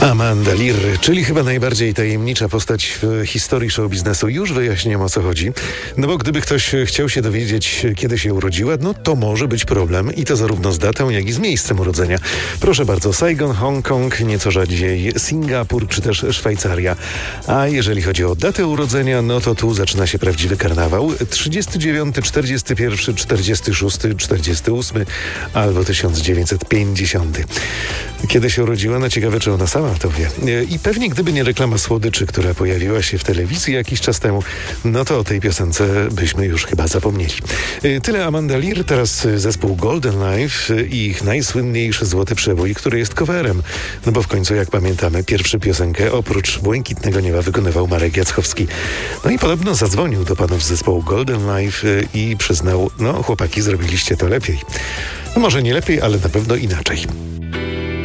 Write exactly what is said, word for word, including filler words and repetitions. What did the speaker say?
Amanda Lear, czyli chyba najbardziej tajemnicza postać w historii show biznesu. Już wyjaśniam, o co chodzi. No bo gdyby ktoś chciał się dowiedzieć, kiedy się urodziła, no to może być problem i to zarówno z datą, jak i z miejscem urodzenia. Proszę bardzo, Saigon, Hongkong, nieco rzadziej Singapur czy też Szwajcaria. A jeżeli chodzi o datę urodzenia, no to tu zaczyna się prawdziwy karnawał. trzydziesty dziewiąty, czterdziesty pierwszy, czterdziesty szósty, czterdziesty ósmy albo tysiąc dziewięćset pięćdziesiąty. Kiedy się urodziła? No ciekawe, czy ona sama to wie. I pewnie gdyby nie reklama słodyczy, która pojawiła się w telewizji jakiś czas temu, no to o tej piosence byśmy już chyba zapomnieli. Tyle Amanda Lear, teraz zespół Golden Life i ich najsłynniejszy złoty przebój, który jest coverem. No bo w końcu, jak pamiętamy, pierwszą piosenkę oprócz Błękitnego Nieba wykonywał Marek Jackowski. No i podobno zadzwonił do panów z zespołu Golden Life i przyznał, no chłopaki, zrobiliście to lepiej. No może nie lepiej, ale na pewno inaczej.